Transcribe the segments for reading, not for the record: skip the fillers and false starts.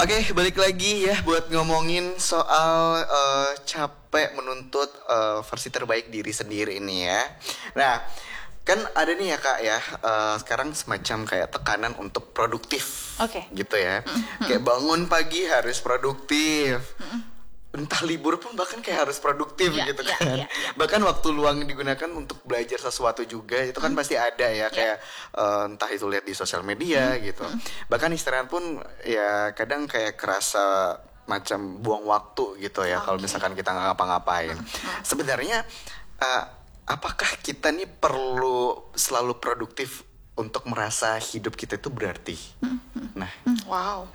Oke, balik lagi ya buat ngomongin soal capek menuntut versi terbaik diri sendiri ini ya. Nah, kan ada nih ya Kak ya, sekarang semacam kayak tekanan untuk produktif. Oke. Gitu ya. Kayak bangun pagi harus produktif. Entah libur pun bahkan kayak harus produktif gitu kan. Bahkan waktu luang digunakan untuk belajar sesuatu juga itu kan pasti ada ya kayak entah itu lihat di sosial media gitu. Bahkan istirahat pun ya kadang kayak kerasa macam buang waktu gitu ya kalau misalkan kita nggak ngapa-ngapain. Sebenarnya apakah kita nih perlu selalu produktif untuk merasa hidup kita itu berarti? Nah, Wow.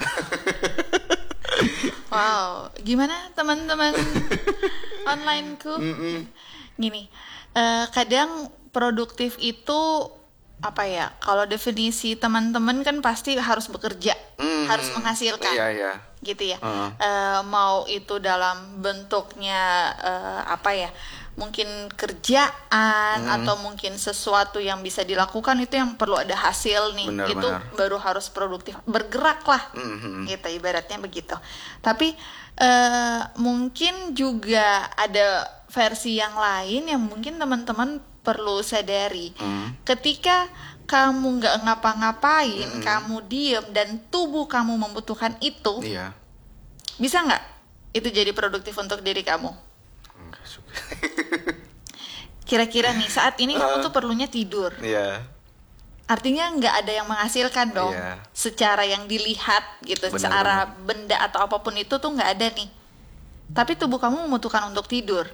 Wow, gimana teman-teman onlineku? Gini, kadang produktif itu apa ya? Kalau definisi teman-teman kan pasti harus bekerja, harus menghasilkan, iya. gitu ya. Mau itu dalam bentuknya apa ya? Mungkin kerjaan atau mungkin sesuatu yang bisa dilakukan, itu yang perlu ada hasil nih. Benar, itu benar. baru harus produktif, bergerak lah, gitu ibaratnya begitu. Tapi mungkin juga ada versi yang lain yang mungkin teman-teman perlu sadari. Ketika kamu nggak ngapa-ngapain, kamu diem dan tubuh kamu membutuhkan itu, Iya. bisa nggak itu jadi produktif untuk diri kamu? Enggak suka. Kira-kira nih saat ini kamu tuh perlunya tidur. Iya. Artinya nggak ada yang menghasilkan dong. Iya. Secara yang dilihat gitu, Benar, secara benda atau apapun itu tuh nggak ada nih. Tapi tubuh kamu membutuhkan untuk tidur.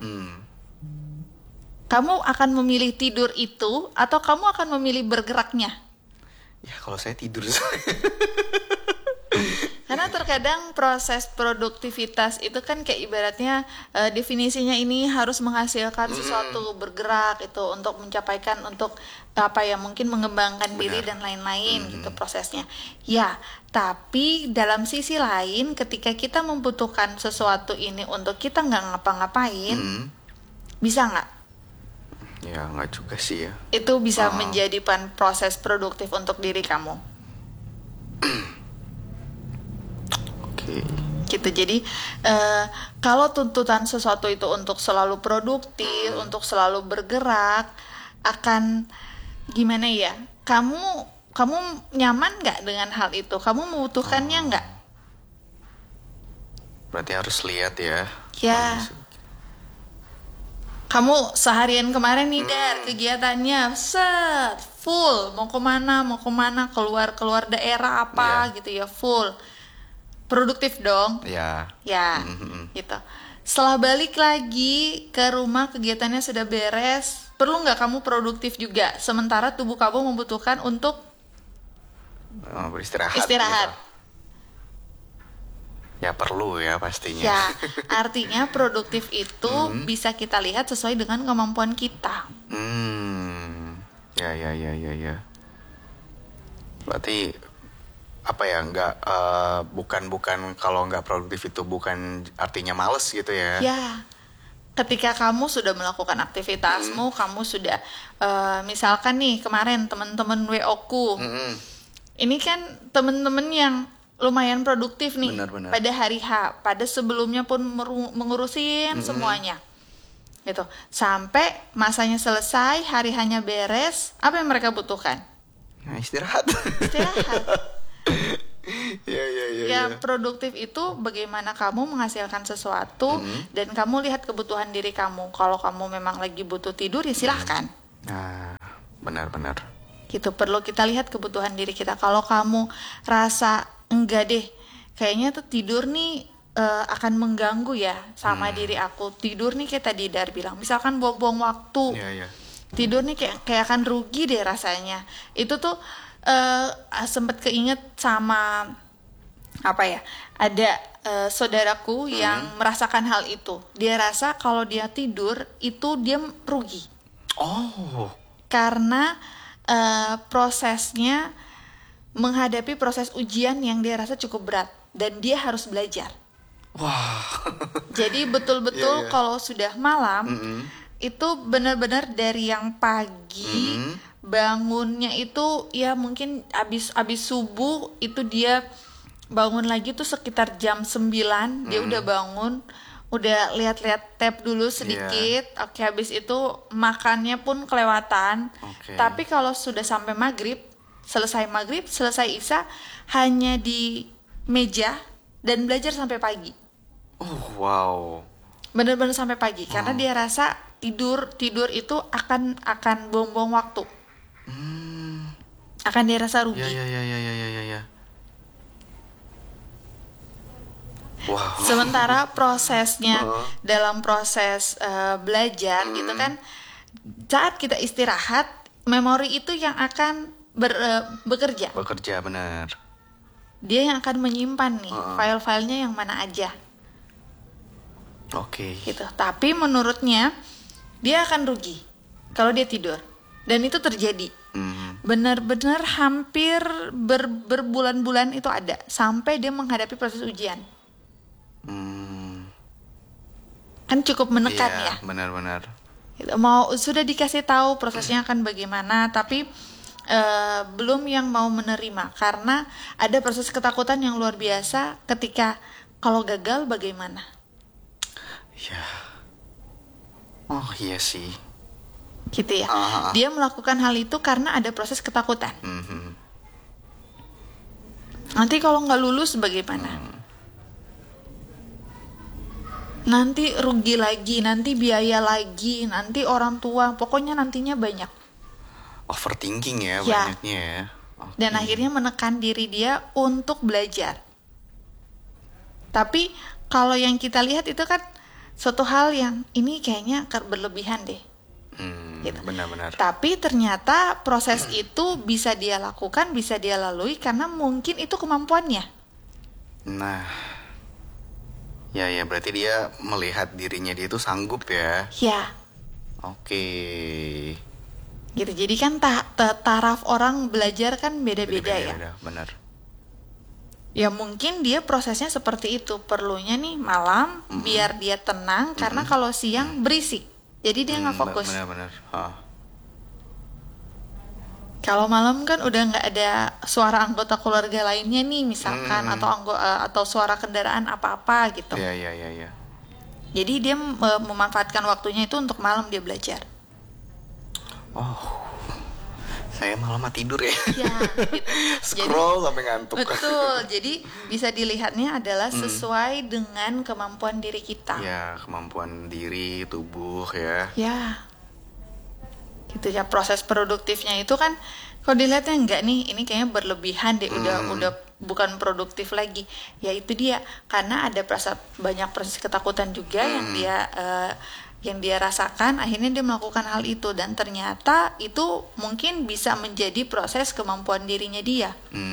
Kamu akan memilih tidur itu atau kamu akan memilih bergeraknya? Ya kalau saya tidur. Karena terkadang proses produktivitas itu kan kayak ibaratnya definisinya ini harus menghasilkan sesuatu, bergerak itu untuk mencapaikan, untuk apa ya, mungkin mengembangkan diri dan lain-lain gitu prosesnya. Ya, tapi dalam sisi lain ketika kita membutuhkan sesuatu ini untuk kita nggak ngapa-ngapain, bisa nggak? Ya nggak juga sih ya. Itu bisa menjadi proses produktif untuk diri kamu. Oke. Gitu. Jadi kalau tuntutan sesuatu itu untuk selalu produktif, untuk selalu bergerak, akan gimana ya? Kamu nyaman nggak dengan hal itu? Kamu membutuhkannya nggak? Berarti harus lihat ya. Ya. Kamu seharian kemarin nih Dar, kegiatannya full, mau kemana, keluar daerah apa gitu ya, full. Produktif dong. Ya. Ya, gitu. Setelah balik lagi ke rumah, kegiatannya sudah beres, perlu nggak kamu produktif juga? Sementara tubuh kamu membutuhkan untuk Beristirahat. istirahat. Gitu. Ya perlu ya pastinya. Ya, artinya produktif itu bisa kita lihat sesuai dengan kemampuan kita. Ya. Berarti apa ya, nggak bukan kalau nggak produktif itu bukan artinya males gitu ya. Ya, ketika kamu sudah melakukan aktivitasmu, kamu sudah misalkan nih kemarin teman-teman WO-ku, ini kan teman-teman yang lumayan produktif nih. Benar. Pada hari H, pada sebelumnya pun mengurusin semuanya, gitu. Sampai masanya selesai, hari hanya beres, apa yang mereka butuhkan? Nah, istirahat. Istirahat. Ya. Produktif itu bagaimana kamu menghasilkan sesuatu dan kamu lihat kebutuhan diri kamu. Kalau kamu memang lagi butuh tidur, ya silahkan. Nah, benar. Gitu, perlu kita lihat kebutuhan diri kita. Kalau kamu rasa enggak deh, kayaknya tuh tidur nih akan mengganggu ya sama diri aku. Tidur nih kayak tadi Dar bilang, misalkan buang-buang waktu. Iya. Tidur nih kayak akan rugi deh rasanya. Itu tuh sempat keinget sama apa ya? Ada saudaraku yang merasakan hal itu. Dia rasa kalau dia tidur itu dia rugi. Oh. Karena prosesnya menghadapi proses ujian yang dia rasa cukup berat dan dia harus belajar. Wah. Jadi betul-betul Iya. kalau sudah malam itu benar-benar dari yang pagi bangunnya itu ya mungkin abis subuh itu dia bangun lagi tuh sekitar jam 9, dia udah bangun, udah lihat-lihat tab dulu sedikit. Oke, habis itu makannya pun kelewatan. Tapi kalau sudah sampai maghrib, selesai isya, hanya di meja dan belajar sampai pagi. Oh, wow. Bener-bener sampai pagi, karena dia rasa tidur itu akan buang-buang waktu. Akan dia rasa rugi. Ya. Wow. Sementara prosesnya dalam proses belajar gitu kan, saat kita istirahat, memori itu yang akan bekerja. Bekerja, benar. Dia yang akan menyimpan nih file-filenya yang mana aja. Oke. Gitu. Tapi menurutnya dia akan rugi kalau dia tidur. Dan itu terjadi. Benar-benar hampir berbulan-bulan itu ada sampai dia menghadapi proses ujian. Kan cukup menekan ya. Benar-benar. Mau sudah dikasih tahu prosesnya akan bagaimana, tapi belum yang mau menerima karena ada proses ketakutan yang luar biasa ketika kalau gagal bagaimana. Ya. Oh iya sih. Gitu ya. Dia melakukan hal itu karena ada proses ketakutan. Nanti kalau nggak lulus bagaimana? Nanti rugi lagi, nanti biaya lagi, nanti orang tua, pokoknya nantinya banyak. Overthinking ya banyaknya ya. Okay. Dan akhirnya menekan diri dia untuk belajar. Tapi kalau yang kita lihat itu kan suatu hal yang ini kayaknya berlebihan deh. Gitu. Benar-benar. Tapi ternyata proses itu bisa dia lakukan, bisa dia lalui karena mungkin itu kemampuannya. Nah, ya berarti dia melihat dirinya dia itu sanggup ya. Ya. Oke. Gitu. Jadi kan taraf orang belajar kan beda-beda ya. Benar. Ya mungkin dia prosesnya seperti itu. Perlunya nih malam biar dia tenang karena kalau siang berisik. Jadi dia nggak fokus. Benar-benar. Kalau malam kan udah nggak ada suara anggota keluarga lainnya nih misalkan atau suara kendaraan apa-apa gitu. Iya. Jadi dia memanfaatkan waktunya itu untuk malam dia belajar. Oh, saya malah mah tidur ya. Ya gitu. Scroll sampai ngantuk. Betul. Jadi bisa dilihatnya adalah sesuai dengan kemampuan diri kita. Ya, kemampuan diri, tubuh ya. Ya. Gitu ya, proses produktifnya itu kan kalau dilihatnya enggak nih, ini kayaknya berlebihan deh, udah bukan produktif lagi. Ya itu dia, karena ada banyak proses ketakutan juga yang dia rasakan, akhirnya dia melakukan hal itu dan ternyata itu mungkin bisa menjadi proses kemampuan dirinya dia.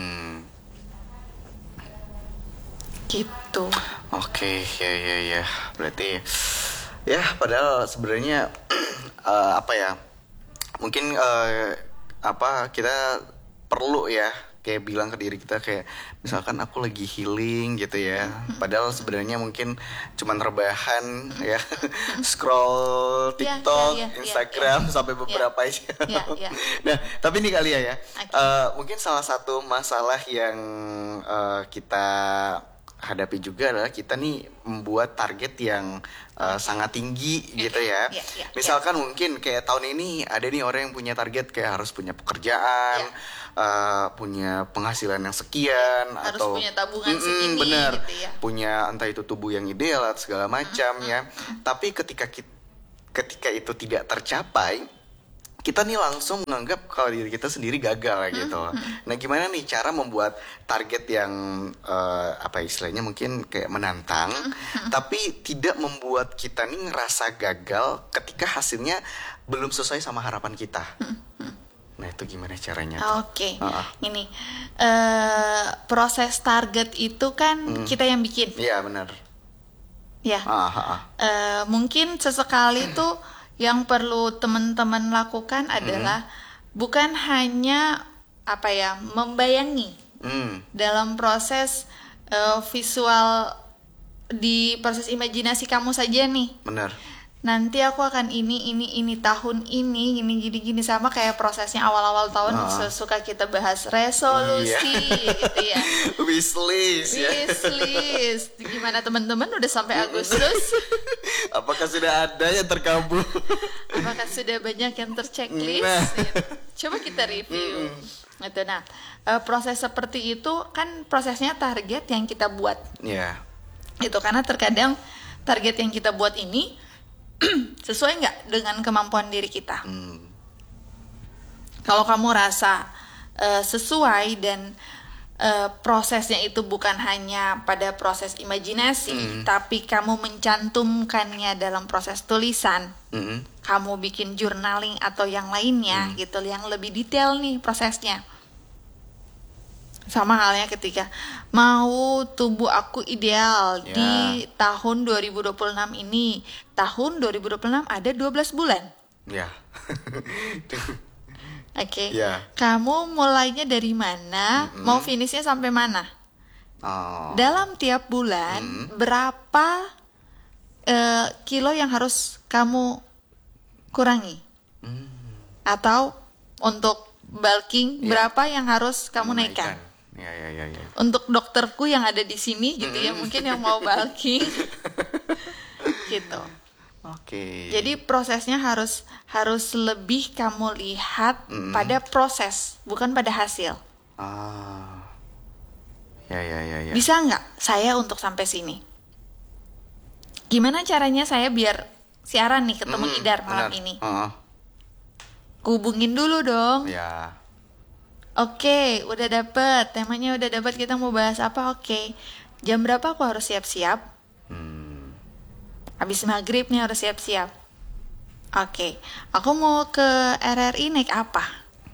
Gitu. Oke, ya. Berarti ya padahal sebenarnya apa ya? Mungkin kita perlu ya kayak bilang ke diri kita kayak misalkan aku lagi healing gitu ya, padahal sebenarnya mungkin cuman rebahan ya scroll TikTok, Instagram sampai beberapa jam. Nah tapi nih kali ya mungkin salah satu masalah yang kita hadapi juga adalah kita nih membuat target yang sangat tinggi gitu ya. Misalkan mungkin kayak tahun ini ada nih orang yang punya target kayak harus punya pekerjaan, punya penghasilan yang sekian, harus atau punya tabungan segini bener, gitu ya. punya entah itu tubuh yang ideal atau segala macam ya. Tapi ketika itu tidak tercapai, kita nih langsung menganggap kalau diri kita sendiri gagal gitu. Nah gimana nih cara membuat target yang istilahnya mungkin kayak menantang, tapi tidak membuat kita nih ngerasa gagal ketika hasilnya belum sesuai sama harapan kita. Nah itu gimana caranya? Oke. Ini proses target itu kan kita yang bikin. Iya benar. Ya. Mungkin sesekali tuh yang perlu teman-teman lakukan adalah bukan hanya membayangi dalam proses visual di proses imajinasi kamu saja nih. Benar. nanti aku akan ini tahun ini gini sama kayak prosesnya awal-awal tahun suka kita bahas resolusi gitu ya. Wishlist ya. Wishlist. Gimana teman-teman udah sampai Agustus? Apakah sudah ada yang terkabul? Apakah sudah banyak yang terchecklist? Nah. Coba kita review. Gitu. Nah, proses seperti itu kan prosesnya target yang kita buat. Iya. Itu karena terkadang target yang kita buat ini sesuai nggak dengan kemampuan diri kita. Kalau kamu rasa sesuai dan prosesnya itu bukan hanya pada proses imajinasi, tapi kamu mencantumkannya dalam proses tulisan, kamu bikin journaling atau yang lainnya gitu, yang lebih detail nih prosesnya. Sama halnya ketika mau tubuh aku ideal di tahun 2026 ini. Tahun 2026 ada 12 bulan. Ya. Oke. Kamu mulainya dari mana? Mau finishnya sampai mana? Dalam tiap bulan berapa kilo yang harus kamu kurangi? Atau untuk bulking berapa yang harus kamu naikkan? Ya. Untuk dokterku yang ada di sini gitu ya, mungkin yang mau bulking gitu. Oke. Jadi prosesnya harus lebih kamu lihat pada proses, bukan pada hasil. Ya. Bisa nggak saya untuk sampai sini? Gimana caranya saya biar siaran nih ketemu Idar malam ini? Hubungin dulu dong. Ya. Oke, udah dapet temanya, udah dapet, kita mau bahas apa? Oke, jam berapa aku harus siap-siap? Habis maghrib nih harus siap-siap. Oke, aku mau ke RRI naik apa?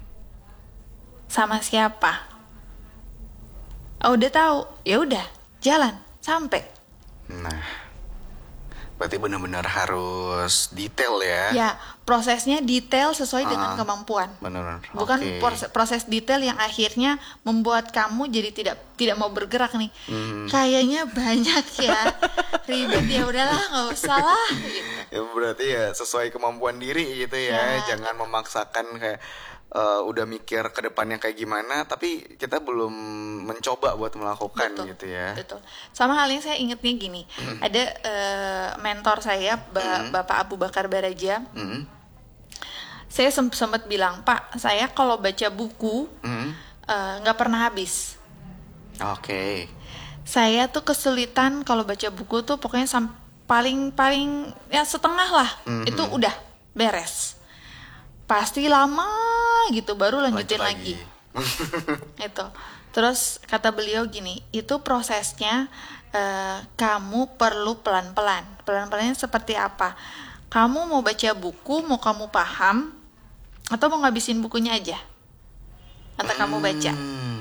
Sama siapa? Oh, udah tahu. Ya udah, jalan sampai. Nah, berarti benar-benar harus detail ya. Ya, prosesnya detail sesuai dengan kemampuan. Benar. Bukan proses detail yang akhirnya membuat kamu jadi tidak mau bergerak nih. Kayaknya banyak ya, ribet ya, udahlah nggak usah lah. Gitu. Ya berarti ya sesuai kemampuan diri gitu ya. Jangan memaksakan kayak udah mikir ke depannya kayak gimana, tapi kita belum mencoba buat melakukan. Betul, gitu ya. Betul. Sama halnya saya ingetnya gini, ada mentor saya, Bapak Abu Bakar Baraja. Saya sempat bilang, Pak, saya kalau baca buku nggak pernah habis. Oke. Saya tuh kesulitan kalau baca buku tuh pokoknya paling ya setengah lah, itu udah beres. Pasti lama gitu baru lanjutin lagi. Itu. Terus kata beliau gini, itu prosesnya kamu perlu pelan-pelan. Pelan-pelannya seperti apa? Kamu mau baca buku, mau kamu paham, atau mau ngabisin bukunya aja? Atau kamu baca?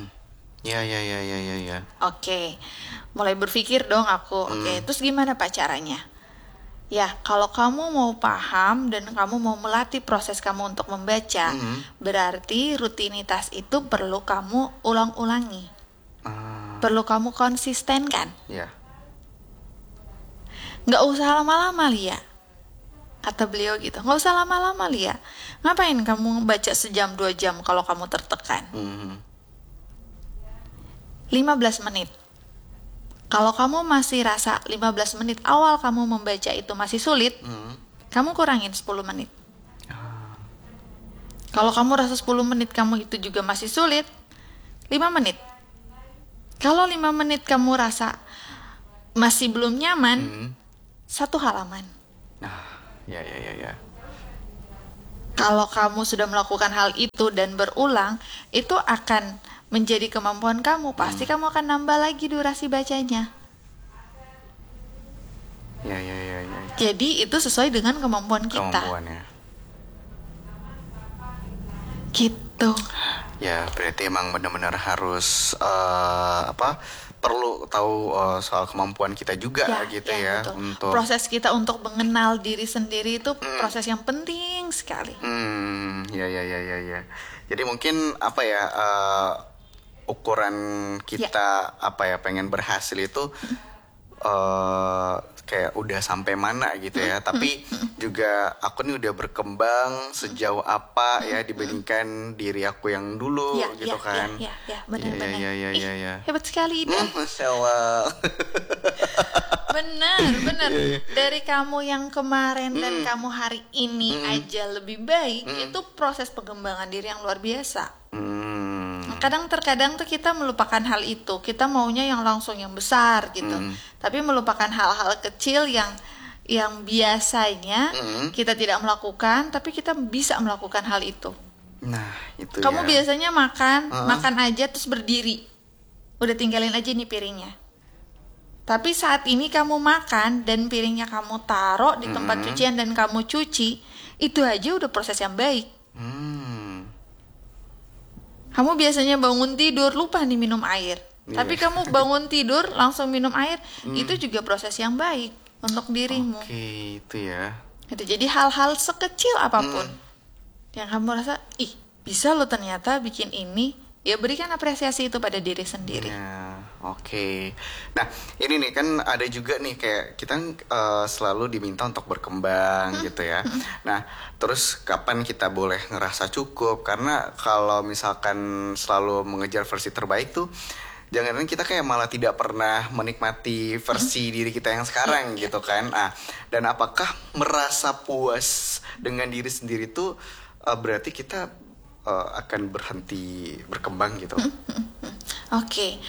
Ya. Oke. Mulai berpikir dong aku. Oke, terus gimana Pak caranya? Ya, kalau kamu mau paham dan kamu mau melatih proses kamu untuk membaca, berarti rutinitas itu perlu kamu ulang-ulangi. Perlu kamu konsistenkan. Ya. Nggak usah lama-lama, Lia. Kata beliau gitu. Nggak usah lama-lama, Lia. Ngapain kamu baca sejam 2 jam kalau kamu tertekan? 15 menit. Kalau kamu masih rasa 15 menit awal kamu membaca itu masih sulit, kamu kurangin 10 menit. Kalau kamu rasa 10 menit kamu itu juga masih sulit, 5 menit. Kalau 5 menit kamu rasa masih belum nyaman, 1 halaman. Ya. Kalau kamu sudah melakukan hal itu dan berulang, itu akan menjadi kemampuan kamu. Pasti kamu akan nambah lagi durasi bacanya. Ya. Jadi itu sesuai dengan kemampuan kita. Kemampuannya. Gitu. Ya, berarti emang benar-benar harus perlu tahu soal kemampuan kita juga gitu ya. Betul. Untuk proses kita untuk mengenal diri sendiri itu proses yang penting sekali. Ya. Jadi mungkin ukuran kita pengen berhasil itu kayak udah sampai mana gitu ya. Tapi juga aku nih udah berkembang sejauh apa ya dibandingkan diri aku yang dulu gitu kan. Iya, benar-benar. Iya. Hebat sekali ini. Masya Allah. Benar. Dari kamu yang kemarin dan kamu hari ini aja lebih baik, itu proses pengembangan diri yang luar biasa. Terkadang tuh kita melupakan hal itu. Kita maunya yang langsung yang besar gitu. Tapi melupakan hal-hal kecil yang biasanya kita tidak melakukan, tapi kita bisa melakukan hal itu. Nah, itu kamu biasanya makan aja terus berdiri. Udah tinggalin aja nih piringnya. Tapi saat ini kamu makan dan piringnya kamu taruh di tempat cucian dan kamu cuci, itu aja udah proses yang baik. Kamu biasanya bangun tidur lupa nih minum air. Tapi kamu bangun tidur langsung minum air, itu juga proses yang baik untuk dirimu. Oke, itu ya. Itu jadi hal-hal sekecil apapun yang kamu rasa, bisa lo ternyata bikin ini. Ya berikan apresiasi itu pada diri sendiri. Ya, oke. Nah, ini nih kan ada juga nih kayak kita selalu diminta untuk berkembang gitu ya. Nah, terus kapan kita boleh ngerasa cukup? Karena kalau misalkan selalu mengejar versi terbaik tuh, jangan-jangan kita kayak malah tidak pernah menikmati versi diri kita yang sekarang gitu kan. Nah, dan apakah merasa puas dengan diri sendiri tuh berarti kita akan berhenti berkembang gitu? Oke.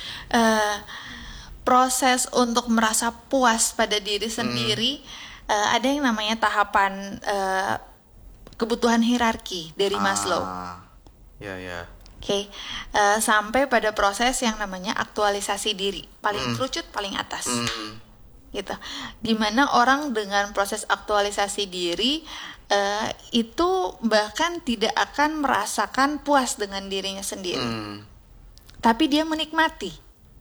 Proses untuk merasa puas pada diri sendiri, ada yang namanya tahapan kebutuhan hierarki dari Maslow. Ya. Oke. Sampai pada proses yang namanya aktualisasi diri, paling kerucut paling atas. Gitu. Dimana orang dengan proses aktualisasi diri itu bahkan tidak akan merasakan puas dengan dirinya sendiri, tapi dia menikmati.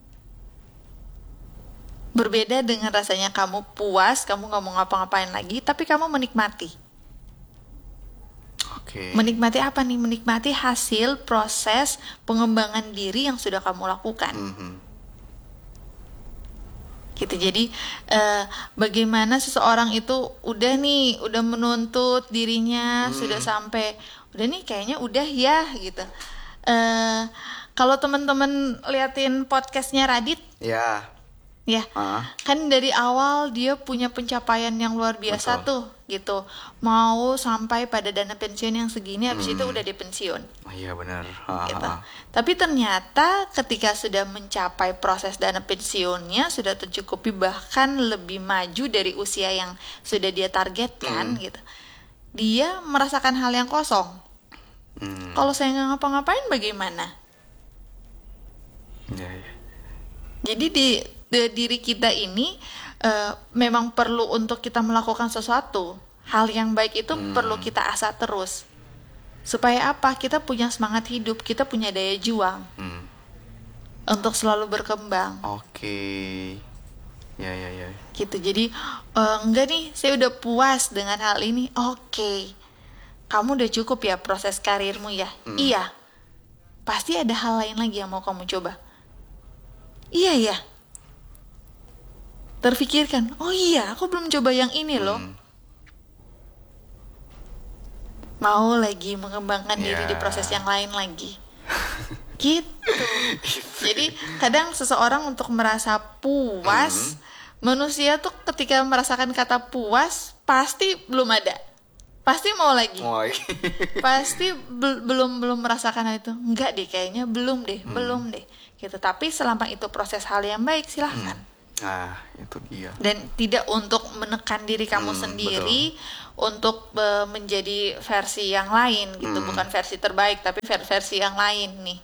Berbeda dengan rasanya kamu puas, kamu nggak mau ngapa-ngapain lagi, tapi kamu menikmati. Menikmati apa nih? Menikmati hasil proses pengembangan diri yang sudah kamu lakukan. Gitu. Jadi bagaimana seseorang itu udah menuntut dirinya, sudah sampai udah nih kayaknya udah ya gitu. Kalau teman-teman liatin podcastnya Radit, kan dari awal dia punya pencapaian yang luar biasa. Betul. Tuh gitu, mau sampai pada dana pensiun yang segini, habis itu udah dipensiun. Iya benar. Gitu. Tapi ternyata ketika sudah mencapai proses dana pensiunnya, sudah tercukupi bahkan lebih maju dari usia yang sudah dia targetkan gitu, dia merasakan hal yang kosong. Kalau saya nggak ngapa-ngapain bagaimana? Jadi di diri kita ini memang perlu untuk kita melakukan sesuatu. Hal yang baik itu perlu kita asah terus. Supaya apa? Kita punya semangat hidup, kita punya daya juang untuk selalu berkembang. Ya. Gitu. Jadi enggak nih, saya udah puas dengan hal ini. Kamu udah cukup ya proses karirmu ya? Iya. Pasti ada hal lain lagi yang mau kamu coba. Iya ya. Terfikirkan, aku belum coba yang ini loh. Mau lagi mengembangkan diri di proses yang lain lagi. Gitu. Jadi kadang seseorang untuk merasa puas, manusia tuh ketika merasakan kata puas pasti belum ada. Pasti mau lagi. Pasti belum merasakan hal itu. Enggak deh, kayaknya belum deh. Gitu. Tapi selama itu proses hal yang baik, silahkan. Nah, itu dia. Dan tidak untuk menekan diri kamu sendiri, untuk menjadi versi yang lain gitu, bukan versi terbaik tapi versi yang lain nih.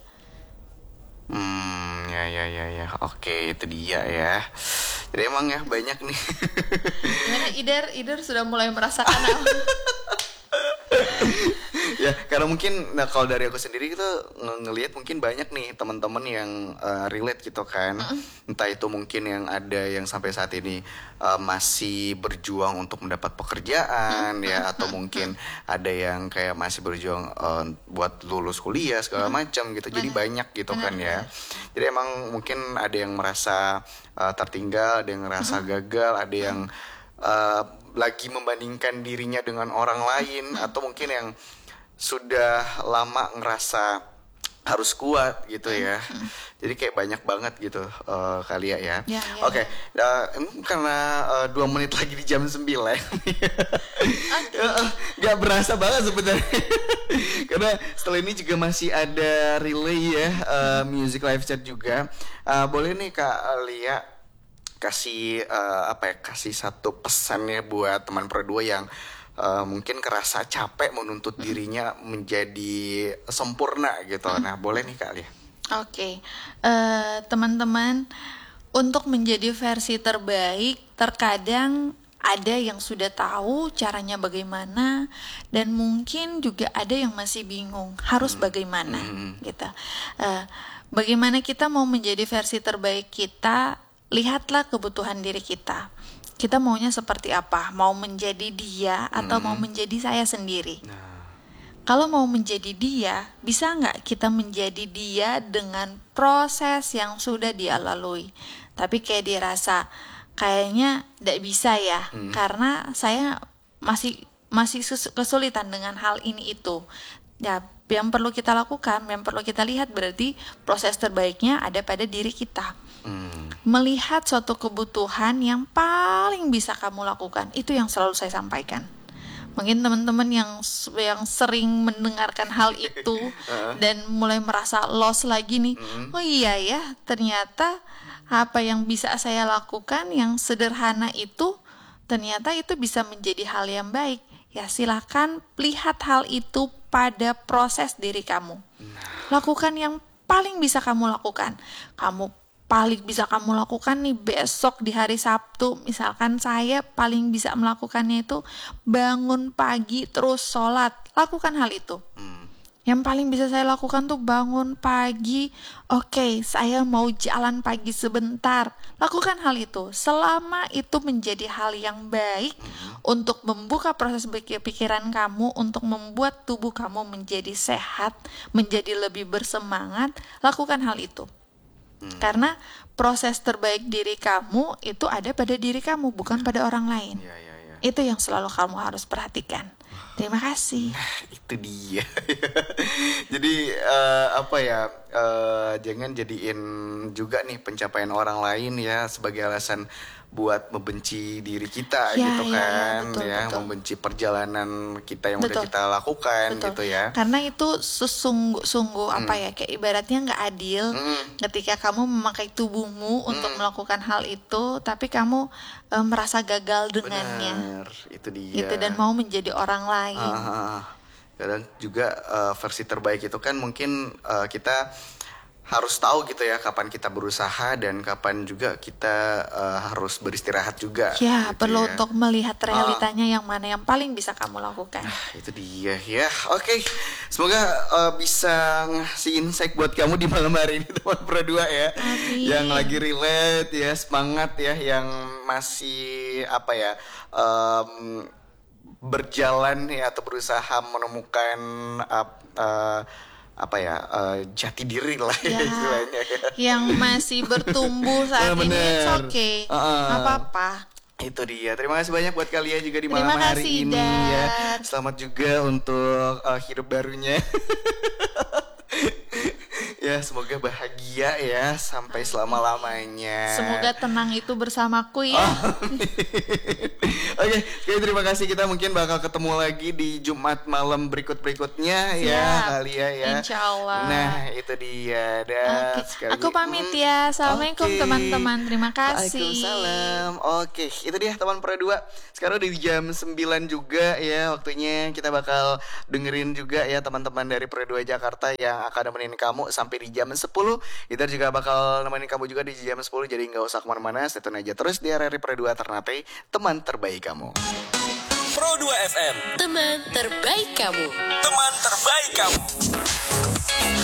Ya. Oke, itu dia ya. Jadi emang ya banyak nih. Gimana Idar sudah mulai merasakan apa? Ya, karena mungkin kalau dari aku sendiri kita ngelihat mungkin banyak nih teman-teman yang relate gitu kan. Entah itu mungkin yang ada yang sampai saat ini masih berjuang untuk mendapat pekerjaan ya, atau mungkin ada yang kayak masih berjuang buat lulus kuliah segala macam gitu. Jadi banyak gitu kan ya. Jadi emang mungkin ada yang merasa tertinggal, ada yang merasa gagal, ada yang lagi membandingkan dirinya dengan orang lain, atau mungkin yang sudah lama ngerasa harus kuat gitu ya. Jadi kayak banyak banget gitu kali ya. Oke. Karena 2 menit lagi di jam 9. Gak berasa banget sebenarnya. Karena setelah ini juga masih ada relay ya, music live chat juga. Boleh nih Kak Lia kasih kasih satu pesan ya buat teman Pro 2 yang mungkin kerasa capek menuntut dirinya menjadi sempurna gitu. Nah, boleh nih Kak Lia. Oke. Teman-teman, untuk menjadi versi terbaik terkadang ada yang sudah tahu caranya bagaimana, dan mungkin juga ada yang masih bingung harus bagaimana gitu. Bagaimana kita mau menjadi versi terbaik kita? Lihatlah kebutuhan diri kita. Kita maunya seperti apa? Mau menjadi dia atau mau menjadi saya sendiri? Kalau mau menjadi dia, bisa nggak kita menjadi dia dengan proses yang sudah dia lalui? Tapi kayak dirasa kayaknya nggak bisa ya, karena saya masih kesulitan dengan hal ini itu. Ya, yang perlu kita lakukan, yang perlu kita lihat berarti proses terbaiknya ada pada diri kita. Melihat suatu kebutuhan yang paling bisa kamu lakukan, itu yang selalu saya sampaikan. Mungkin teman-teman yang sering mendengarkan hal itu dan mulai merasa lost lagi nih. Oh iya ya, ternyata apa yang bisa saya lakukan yang sederhana itu, ternyata itu bisa menjadi hal yang baik. Ya silakan lihat hal itu pada proses diri kamu. Lakukan yang paling bisa kamu lakukan. Paling bisa kamu lakukan nih besok di hari Sabtu, misalkan saya paling bisa melakukannya itu bangun pagi terus sholat. Lakukan hal itu. Yang paling bisa saya lakukan tuh bangun pagi, oke, saya mau jalan pagi sebentar. Lakukan hal itu. Selama itu menjadi hal yang baik untuk membuka proses pikiran kamu, untuk membuat tubuh kamu menjadi sehat, menjadi lebih bersemangat, lakukan hal itu. Karena proses terbaik diri kamu itu ada pada diri kamu, bukan pada orang lain. Itu yang selalu kamu harus perhatikan. Terima kasih. Itu dia. Jadi jangan jadiin juga nih pencapaian orang lain ya sebagai alasan buat membenci diri kita gitu kan, betul. Membenci perjalanan kita yang udah kita lakukan gitu ya. Karena itu sungguh kayak ibaratnya nggak adil ketika kamu memakai tubuhmu untuk melakukan hal itu, tapi kamu merasa gagal dengannya. Benar, itu dia. Gitu, dan mau menjadi orang lain. Kadang juga versi terbaik itu kan mungkin kita harus tahu gitu ya kapan kita berusaha dan kapan juga kita harus beristirahat juga. Ya, gitu perlu ya. untuk melihat realitanya yang mana yang paling bisa kamu lakukan. Itu dia ya. Oke. Semoga bisa ngasih insight buat kamu di malam hari ini teman Pro 2 ya. Amin. Yang lagi relate ya, semangat ya, yang masih berjalan ya atau berusaha menemukan jati diri lah ya, istilahnya ya. Yang masih bertumbuh saat ini, it's okay, nggak apa-apa. Itu dia. Terima kasih banyak buat kalian juga di Terima malam hari kasih, ini Dan. ya. Selamat juga untuk hidup barunya. Ya, semoga bahagia ya sampai selama-lamanya. Semoga tenang itu bersamaku ya. Oke, terima kasih. Kita mungkin bakal ketemu lagi di Jumat malam berikutnya ya, Alia ya. Insya Allah. Nah, itu dia. Dan Aku pamit ya. Assalamualaikum teman-teman. Terima kasih. Waalaikumsalam. Oke, itu dia teman Pro 2. Sekarang udah di jam 9 juga ya waktunya. Kita bakal dengerin juga ya teman-teman dari Pro 2 Jakarta yang akan nemenin kamu sampai di jam 10. Kita juga bakal nemenin kamu juga di jam 10. Jadi gak usah kemana-mana, stay tune aja terus di RRI Pro 2 Ternate, teman terbaik kamu. Pro 2 FM. Teman terbaik kamu. Teman terbaik kamu.